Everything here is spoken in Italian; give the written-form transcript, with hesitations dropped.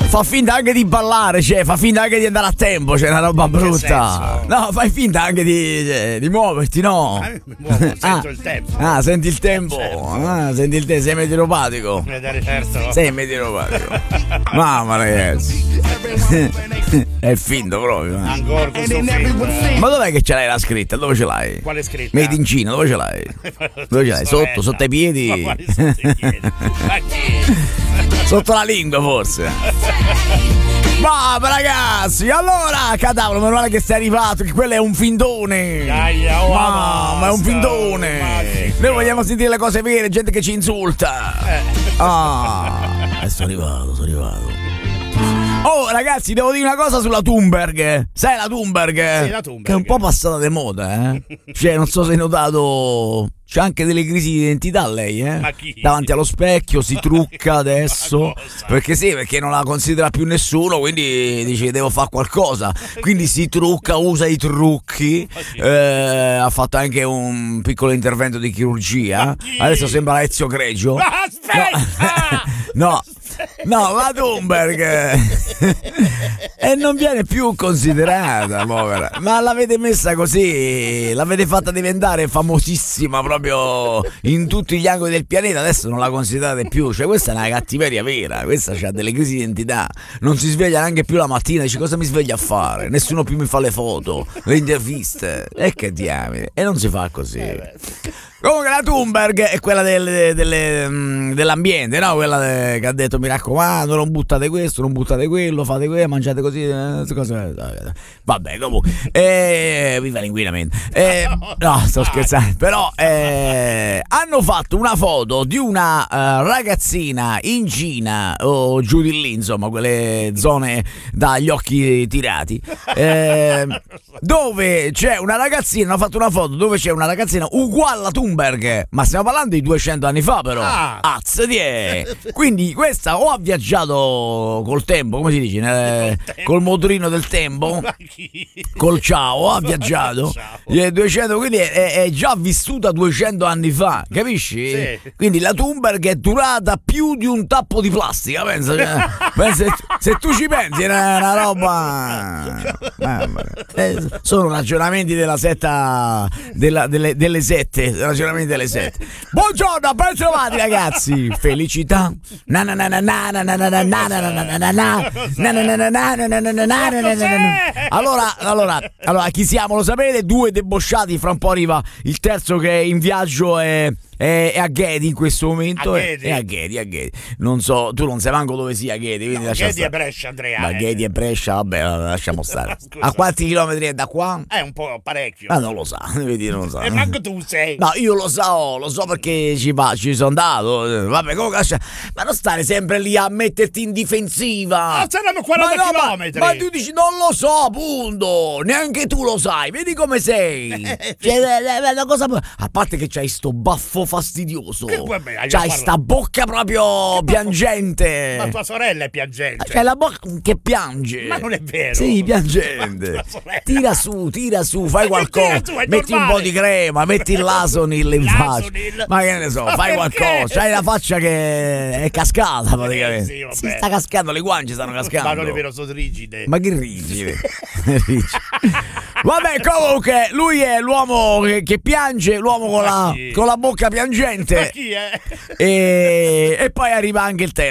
fa finta anche di ballare, cioè fa finta anche di andare a tempo, c'è una roba brutta. No, fai finta anche di muoverti, no? Mi muovo, sento il tempo. Ah, senti il tempo. Senti il tempo, sei meteoropatico. Certo. Sei meteoropatico. Mamma ragazzi. È finto proprio. Ancora questo film. Ma dov'è che ce l'hai la scritta? Dove ce l'hai? Quale scritta? Made in Cina, dove ce l'hai? Dove ce l'hai? Sotto i piedi? Ma quali sotto i piedi? Ma chi? Sotto la lingua forse. Ma ragazzi, allora Cadavro, meno male che sei arrivato, che quello è un findone. Ma è un findone. Noi vogliamo sentire le cose vere, gente che ci insulta. Sono arrivato. Oh ragazzi, devo dire una cosa sulla Thunberg. Sai la Thunberg? Sì, la Thunberg. Che è un po' passata di moda, Cioè, non so se hai notato, c'è anche delle crisi di identità lei, Ma chi? Davanti allo specchio si trucca adesso. Perché perché non la considera più nessuno, quindi dice devo fare qualcosa. Quindi si trucca, usa i trucchi. Ha fatto anche un piccolo intervento di chirurgia. Adesso sembra Ezio Greggio. Aspetta! No, la Thunberg e non viene più considerata, povera. Ma l'avete messa così, l'avete fatta diventare famosissima proprio in tutti gli angoli del pianeta. Adesso non la considerate più. Cioè, questa è una cattiveria vera. Questa c'ha delle crisi di identità. Non si sveglia neanche più la mattina. Dice cosa mi sveglia a fare? Nessuno più mi fa le foto, le interviste. E che diamine. E non si fa così. Comunque la Thunberg è quella dell'ambiente, no? Quella che ha detto mi raccomando, non buttate questo, non buttate quello, fate quello, mangiate così, cose. Vabbè, comunque viva l'inquinamento. No, sto scherzando. Però hanno fatto una foto di una ragazzina in Cina o giù di lì, insomma, quelle zone dagli occhi tirati, dove c'è una ragazzina. Hanno fatto una foto dove c'è una ragazzina uguale alla Thunberg, ma stiamo parlando di 200 anni fa, però. Quindi questa o ha viaggiato col tempo, come si dice, col motorino del tempo, col ciao, ha viaggiato 200, quindi è già vissuta 200 anni fa, capisci? Sì. Quindi la Thunberg è durata più di un tappo di plastica, pensa, se tu ci pensi è una roba. Sono ragionamenti della setta delle sette, ragionamenti delle sette. Buongiorno, ben trovati ragazzi. Felicità. Allora, chi siamo? Lo sapete? Due debosciati, fra un po' arriva il terzo che è in viaggio è a Ghedi in questo momento. È a Ghedi. Non so, tu non sai manco dove sia Ghedi. Ghedi è Brescia, Andrea. Ma Ghedi è Brescia, vabbè, lasciamo stare. A quanti chilometri è da qua? Un po' parecchio. Ma non lo sa, vedi, non lo sa. E manco tu sei. No, io lo so perché ci sono andato. Vabbè, comunque ma non stare sempre lì a metterti in difensiva. Saranno 40 chilometri. Ma tu dici non lo so, appunto. Neanche tu lo sai. Vedi come sei. Una cosa. A parte che c'hai sto baffo fastidioso. C'hai sta bocca proprio piangente. Ma tua sorella è piangente. C'hai la bocca che piange. Ma non è vero. Sì, piangente. Tira su, fai qualcosa. Metti un po' di crema, metti il Lasonil in faccia. Ma che ne so, fai qualcosa. C'hai la faccia che è cascata praticamente. Sì, sta cascando, le guance stanno cascando. Ma non è vero, sono rigide. Ma che rigide. Vabbè, comunque lui è l'uomo che piange, l'uomo con la bocca piangente. Ma chi è? E poi arriva anche il terzo.